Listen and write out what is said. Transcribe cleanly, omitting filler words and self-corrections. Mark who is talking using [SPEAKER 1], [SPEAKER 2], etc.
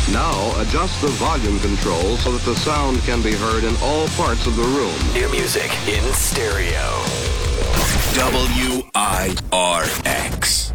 [SPEAKER 1] Now adjust the volume control so that the sound can be heard in all parts of the room.
[SPEAKER 2] New music in stereo.
[SPEAKER 3] WIRX.